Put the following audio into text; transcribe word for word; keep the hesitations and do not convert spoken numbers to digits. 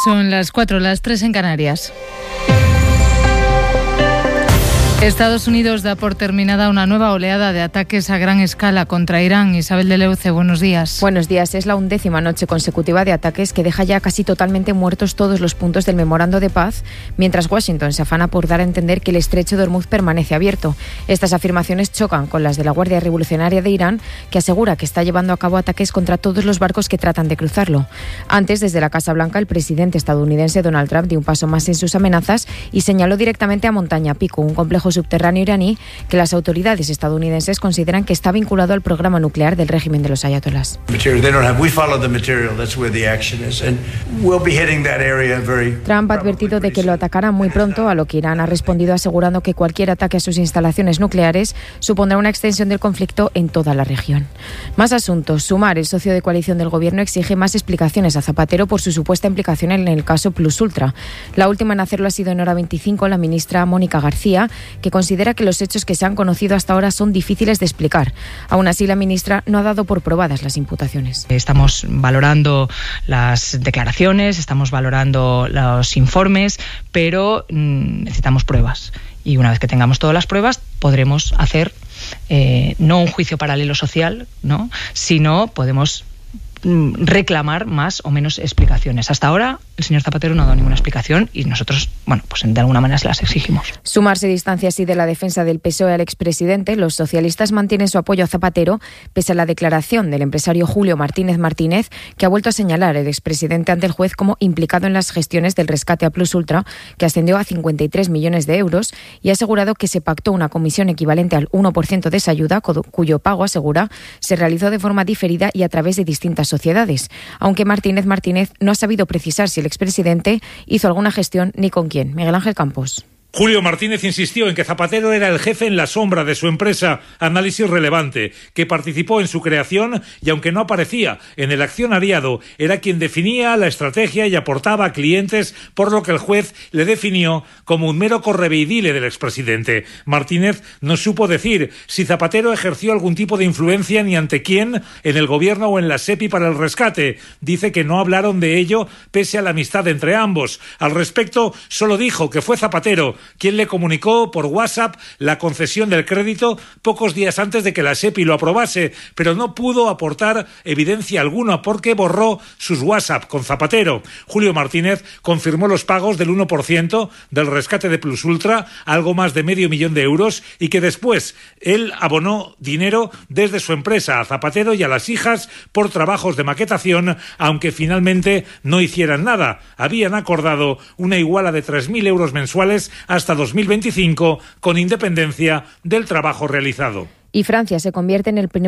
Son las cuatro, las tres en Canarias. Estados Unidos da por terminada una nueva oleada de ataques a gran escala contra Irán. Isabel de Leuce, buenos días. Buenos días. Es la undécima noche consecutiva de ataques que deja ya casi totalmente muertos todos los puntos del memorando de paz, mientras Washington se afana por dar a entender que el estrecho de Hormuz permanece abierto. Estas afirmaciones chocan con las de la Guardia Revolucionaria de Irán, que asegura que está llevando a cabo ataques contra todos los barcos que tratan de cruzarlo. Antes, desde la Casa Blanca, el presidente estadounidense Donald Trump dio un paso más en sus amenazas y señaló directamente a Montaña Pico, un complejo subterráneo iraní que las autoridades estadounidenses consideran que está vinculado al programa nuclear del régimen de los ayatolás. Trump ha advertido de que lo atacará muy pronto, a lo que Irán ha respondido asegurando que cualquier ataque a sus instalaciones nucleares supondrá una extensión del conflicto en toda la región. Más asuntos. Sumar, el socio de coalición del gobierno, exige más explicaciones a Zapatero por su supuesta implicación en el caso Plus Ultra. La última en hacerlo ha sido en Hora veinticinco la ministra Mónica García, que considera que los hechos que se han conocido hasta ahora son difíciles de explicar. Aún así, la ministra no ha dado por probadas las imputaciones. Estamos valorando las declaraciones, estamos valorando los informes, pero mmm, necesitamos pruebas. Y una vez que tengamos todas las pruebas, podremos hacer eh, no un juicio paralelo social, ¿no?, sino podemos reclamar más o menos explicaciones. Hasta ahora el señor Zapatero no ha dado ninguna explicación y nosotros, bueno, pues de alguna manera se las exigimos. Sumar se distancia así de la defensa del P S O E al expresidente. Los socialistas mantienen su apoyo a Zapatero pese a la declaración del empresario Julio Martínez Martínez, que ha vuelto a señalar al expresidente ante el juez como implicado en las gestiones del rescate a Plus Ultra, que ascendió a cincuenta y tres millones de euros, y ha asegurado que se pactó una comisión equivalente al uno por ciento de esa ayuda, cuyo pago, asegura, se realizó de forma diferida y a través de distintas sociedades, aunque Martínez Martínez no ha sabido precisar si el expresidente hizo alguna gestión ni con quién. Miguel Ángel Campos. Julio Martínez insistió en que Zapatero era el jefe en la sombra de su empresa Análisis Relevante, que participó en su creación y, aunque no aparecía en el accionariado, era quien definía la estrategia y aportaba a clientes, por lo que el juez le definió como un mero correveidile del expresidente. Martínez no supo decir si Zapatero ejerció algún tipo de influencia ni ante quién en el gobierno o en la SEPI para el rescate. Dice que no hablaron de ello pese a la amistad entre ambos. Al respecto, solo dijo que fue Zapatero quien le comunicó por WhatsApp la concesión del crédito pocos días antes de que la SEPI lo aprobase, pero no pudo aportar evidencia alguna porque borró sus WhatsApp con Zapatero. Julio Martínez confirmó los pagos del uno por ciento del rescate de Plus Ultra, algo más de medio millón de euros, y que después él abonó dinero desde su empresa a Zapatero y a las hijas por trabajos de maquetación, aunque finalmente no hicieran nada. Habían acordado una iguala de tres mil euros mensuales hasta dos mil veinticinco, con independencia del trabajo realizado. Y Francia se convierte en el primer